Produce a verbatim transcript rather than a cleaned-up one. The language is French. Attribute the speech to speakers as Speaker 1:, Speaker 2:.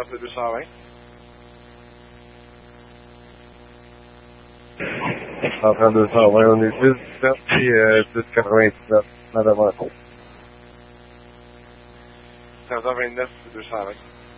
Speaker 1: neuf deux cent vingt.
Speaker 2: cent trente deux cent vingt, on est dix dix-sept puis euh, dix quatre-vingt-dix-sept. Madame Marco.
Speaker 1: cinq cent vingt-neuf deux cent vingt.